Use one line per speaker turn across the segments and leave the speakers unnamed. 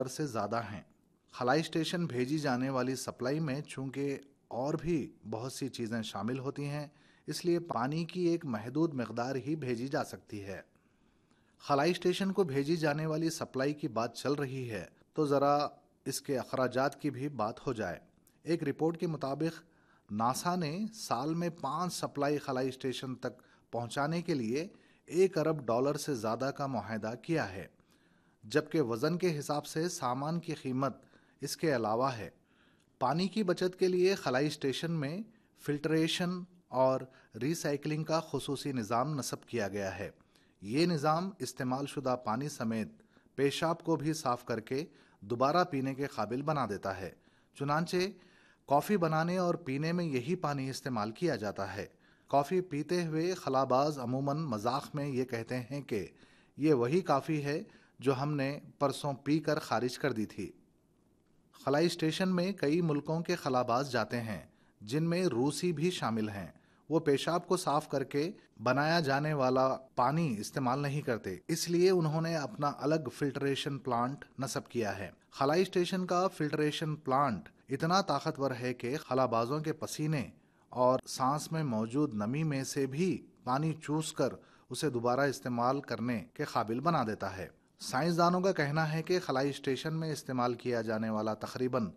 से ज़्यादा हैं। खलाई स्टेशन भेजी जाने वाली सप्लाई में चूंकि और भी बहुत सी चीज़ें शामिल होती हैं, इसलिए पानी की एक महदूद मकदार ही भेजी जा सकती है। खलाई स्टेशन को भेजी जाने वाली सप्लाई की बात चल रही है तो ज़रा इसके अखराजात की भी बात हो जाए। एक रिपोर्ट के मुताबिक नासा ने साल में 5 सप्लाई खलाई स्टेशन तक पहुंचाने के लिए $1 अरब से ज़्यादा का मुआहदा किया है, जबकि वज़न के हिसाब से सामान की कीमत इसके अलावा है। पानी की बचत के लिए खलाई स्टेशन में फिल्ट्रेशन और रिसाइकलिंग का खुसूसी निज़ाम नस्ब किया गया है। ये निज़ाम इस्तेमाल शुदा पानी समेत पेशाब को भी साफ करके दोबारा पीने के काबिल बना देता है। चुनांचे कॉफ़ी बनाने और पीने में यही पानी इस्तेमाल किया जाता है। कॉफ़ी पीते हुए खलाबाज अमूमन मजाक में ये कहते हैं कि ये वही काफ़ी है जो हमने परसों पी कर खारिज कर दी थी। खलाई स्टेशन में कई मुल्कों के खलाबाज जाते हैं, जिनमें रूसी भी शामिल हैं। वो पेशाब को साफ करके बनाया जाने वाला पानी इस्तेमाल नहीं करते, इसलिए उन्होंने अपना अलग फिल्ट्रेशन प्लांट नस्ब किया है। खलाई स्टेशन का फिल्ट्रेशन प्लांट इतना ताकतवर है कि खलाबाजों के पसीने और सांस में मौजूद नमी में से भी पानी चूस कर उसे दोबारा इस्तेमाल करने के काबिल बना देता है। साइंसदानों का कहना है कि खलाई स्टेशन में इस्तेमाल किया जाने वाला तकरीबन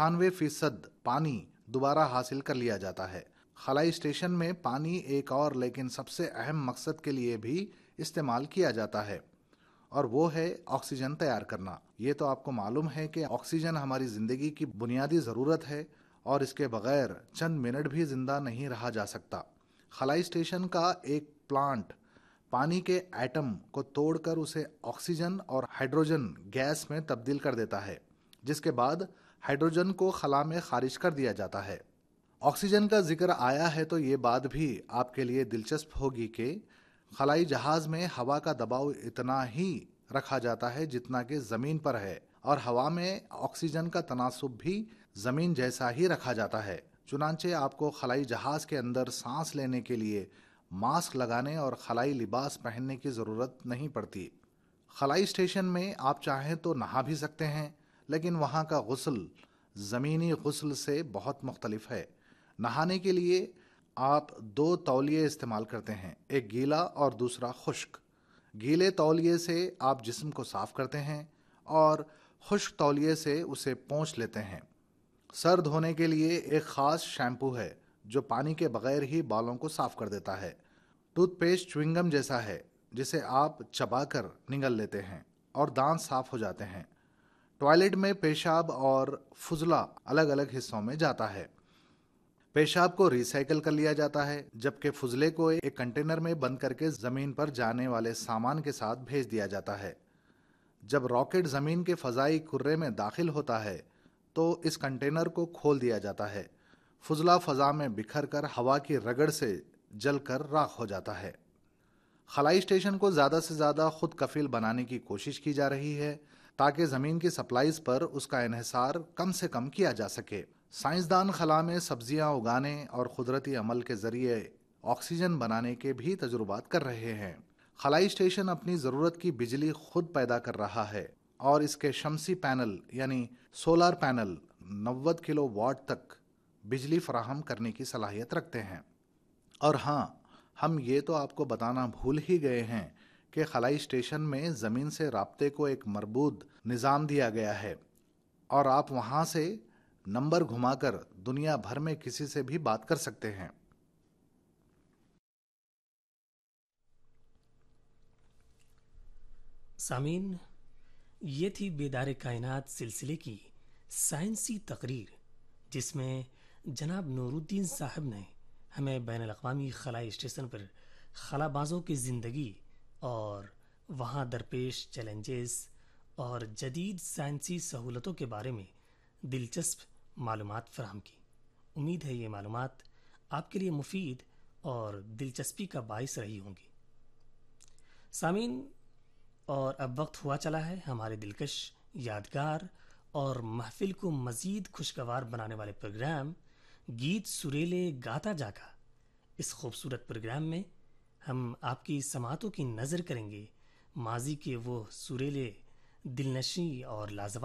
98% पानी दोबारा हासिल कर लिया जाता है। खलाई स्टेशन में पानी एक और लेकिन सबसे अहम मकसद के लिए भी इस्तेमाल किया जाता है, और वो है ऑक्सीजन तैयार करना। ये तो आपको मालूम है कि ऑक्सीजन हमारी ज़िंदगी की बुनियादी ज़रूरत है और इसके बगैर चंद मिनट भी ज़िंदा नहीं रहा जा सकता। खलाई स्टेशन का एक प्लांट पानी के एटम को तोड़कर उसे ऑक्सीजन और हाइड्रोजन गैस में तब्दील कर देता है, जिसके बाद हाइड्रोजन को खला में खारिज कर दिया जाता है। ऑक्सीजन का जिक्र आया है तो ये बात भी आपके लिए दिलचस्प होगी कि खलाई जहाज में हवा का दबाव इतना ही रखा जाता है जितना कि ज़मीन पर है, और हवा में ऑक्सीजन का तनासुब भी ज़मीन जैसा ही रखा जाता है। चुनांचे आपको खलाई जहाज के अंदर सांस लेने के लिए मास्क लगाने और खलाई लिबास पहनने की ज़रूरत नहीं पड़ती। खलाई स्टेशन में आप चाहें तो नहा भी सकते हैं, लेकिन वहाँ का गुस्ल ज़मीनी गुस्ल से बहुत मुख्तलिफ है। नहाने के लिए आप 2 तौलिए इस्तेमाल करते हैं, एक गीला और दूसरा खुश्क। गीले तौलिए से आप जिस्म को साफ करते हैं और खुश्क तौलिए से उसे पोंछ लेते हैं। सर धोने के लिए एक ख़ास शैम्पू है जो पानी के बगैर ही बालों को साफ कर देता है। टूथपेस्ट च्युइंगम जैसा है जिसे आप चबाकर निगल लेते हैं और दांत साफ हो जाते हैं। टॉयलेट में पेशाब और फुजला अलग अलग हिस्सों में जाता है। पेशाब को रिसाइकल कर लिया जाता है, जबकि फुजले को एक कंटेनर में बंद करके ज़मीन पर जाने वाले सामान के साथ भेज दिया जाता है। जब रॉकेट ज़मीन के फ़ज़ाई कुर्रे में दाखिल होता है तो इस कंटेनर को खोल दिया जाता है। फुजला फ़ज़ा में बिखर कर हवा की रगड़ से जलकर राख हो जाता है। खलाई स्टेशन को ज़्यादा से ज़्यादा खुद कफील बनाने की कोशिश की जा रही है ताकि ज़मीन की सप्लाईज पर उसका इन्हिसार कम से कम किया जा सके। साइंसदान खला में सब्जियां उगाने और कुदरती अमल के ज़रिए ऑक्सीजन बनाने के भी तजुर्बात कर रहे हैं। खलाई स्टेशन अपनी ज़रूरत की बिजली खुद पैदा कर रहा है और इसके शमसी पैनल यानी सोलर पैनल 90 किलोवाट तक बिजली फराहम करने की सलाहियत रखते हैं। और हाँ, हम ये तो आपको बताना भूल ही गए हैं कि खलाई स्टेशन में ज़मीन से राब्ते को एक मरबूत निज़ाम दिया गया है और आप वहाँ से नंबर घुमाकर दुनिया भर में किसी से भी बात कर सकते हैं।
सामीन, ये थी बेदार कायनात सिलसिले की साइंसी तकरीर, जिसमें जनाब नूरुद्दीन साहब ने हमें बैनुल अक़वामी खलाई स्टेशन पर खलाबाजों की ज़िंदगी और वहाँ दरपेश चैलेंजेस और जदीद साइंसी सहूलतों के बारे में दिलचस्प मालूमात फराहम की। उम्मीद है ये मालूमात आपके लिए मुफीद और दिलचस्पी का बाइस रही होंगी। सामीन, और अब वक्त हुआ चला है हमारे दिलकश, यादगार और महफिल को मज़ीद खुशगवार बनाने वाले प्रोग्राम गीत सुरेले गाता जागा। इस खूबसूरत प्रोग्राम में हम आपकी समातों की नज़र करेंगे माजी के वो सुरेले, दिलनशी और लाजवाब